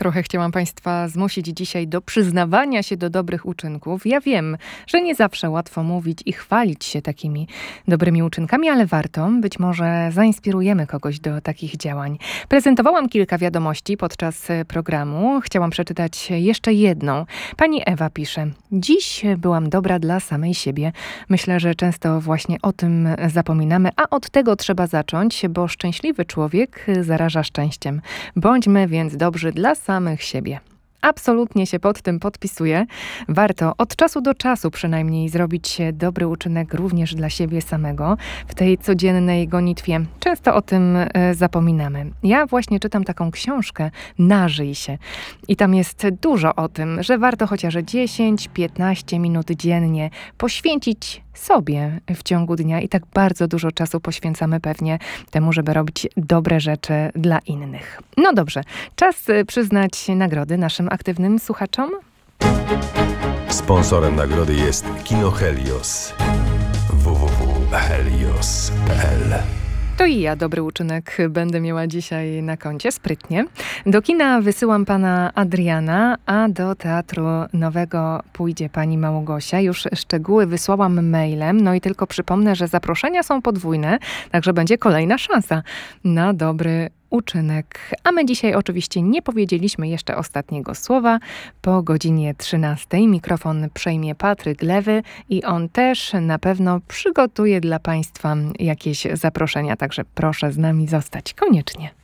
Trochę chciałam Państwa zmusić dzisiaj do przyznawania się do dobrych uczynków. Ja wiem, że nie zawsze łatwo mówić i chwalić się takimi dobrymi uczynkami, ale warto. Być może zainspirujemy kogoś do takich działań. Prezentowałam kilka wiadomości podczas programu. Chciałam przeczytać jeszcze jedną. Pani Ewa pisze: dziś byłam dobra dla samej siebie. Myślę, że często właśnie o tym zapominamy, a od tego trzeba zacząć, bo szczęśliwy człowiek zaraża szczęściem. Bądźmy więc dobrzy dla samych siebie. Absolutnie się pod tym podpisuję. Warto od czasu do czasu przynajmniej zrobić dobry uczynek również dla siebie samego. W tej codziennej gonitwie często o tym zapominamy. Ja właśnie czytam taką książkę Nażyj się. I tam jest dużo o tym, że warto chociaż 10-15 minut dziennie poświęcić sobie w ciągu dnia i tak bardzo dużo czasu poświęcamy pewnie temu, żeby robić dobre rzeczy dla innych. No dobrze, czas przyznać nagrody naszym aktywnym słuchaczom. Sponsorem nagrody jest Kino Helios. www.helios.pl. To i ja dobry uczynek będę miała dzisiaj na koncie, sprytnie. Do kina wysyłam pana Adriana, a do Teatru Nowego pójdzie pani Małgosia. Już szczegóły wysłałam mailem, no i tylko przypomnę, że zaproszenia są podwójne, także będzie kolejna szansa na dobry uczynek. A my dzisiaj oczywiście nie powiedzieliśmy jeszcze ostatniego słowa. Po godzinie 13 mikrofon przejmie Patryk Lewy i on też na pewno przygotuje dla Państwa jakieś zaproszenia, także proszę z nami zostać koniecznie.